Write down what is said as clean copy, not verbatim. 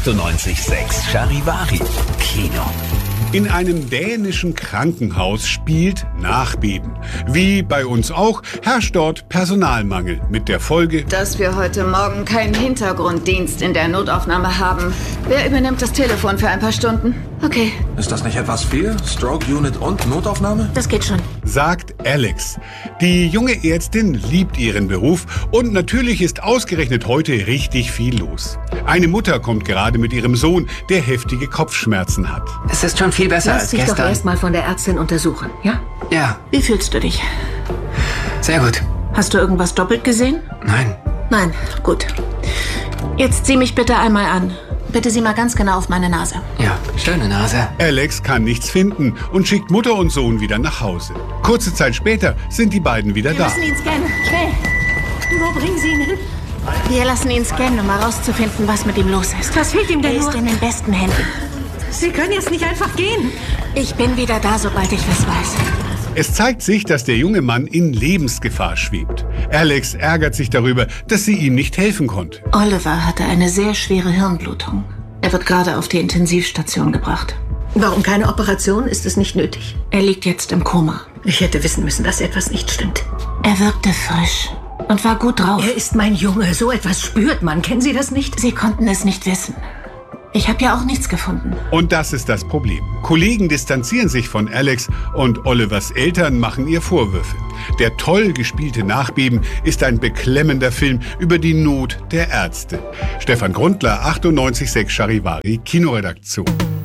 98,6 Charivari Kino. In einem dänischen Krankenhaus spielt Nachbeben. Wie bei uns auch, herrscht dort Personalmangel mit der Folge, dass wir heute Morgen keinen Hintergrunddienst in der Notaufnahme haben. Wer übernimmt das Telefon für ein paar Stunden? Okay. Ist das nicht etwas viel? Stroke Unit und Notaufnahme? Das geht schon, sagt Alex. Die junge Ärztin liebt ihren Beruf und natürlich ist ausgerechnet heute richtig viel los. Eine Mutter kommt gerade mit ihrem Sohn, der heftige Kopfschmerzen hat. Es ist schon viel besser Lass als dich gestern. doch erstmal von der Ärztin untersuchen, ja? Ja, Wie fühlst du dich? sehr gut. Hast du irgendwas doppelt gesehen? Nein. Nein, gut. Jetzt zieh mich bitte einmal an. Bitte sieh mal ganz genau auf meine Nase. Ja, schöne Nase. Alex kann nichts finden und schickt Mutter und Sohn wieder nach Hause. Kurze Zeit später sind die beiden wieder Wir da. lassen ihn scannen. Schnell. Wo bringen Sie ihn hin? Wir lassen ihn scannen, um herauszufinden, was mit ihm los ist. Was fehlt ihm denn Er nur? ist in den besten Händen. Sie können jetzt nicht einfach gehen. Ich bin wieder da, sobald ich was weiß. Es zeigt sich, dass der junge Mann in Lebensgefahr schwebt. Alex ärgert sich darüber, dass sie ihm nicht helfen konnte. Oliver hatte eine sehr schwere Hirnblutung. Er wird gerade auf die Intensivstation gebracht. Warum keine Operation? Ist es nicht nötig? Er liegt jetzt im Koma. Ich hätte wissen müssen, dass etwas nicht stimmt. Er wirkte frisch und war gut drauf. Er ist mein Junge. So etwas spürt man. Kennen Sie das nicht? Sie konnten es nicht wissen. Ich habe ja auch nichts gefunden. Und das ist das Problem. Kollegen distanzieren sich von Alex und Olivers Eltern machen ihr Vorwürfe. Der toll gespielte Nachbeben ist ein beklemmender Film über die Not der Ärzte. Stefan Grundler, 98,6 Charivari Kinoredaktion.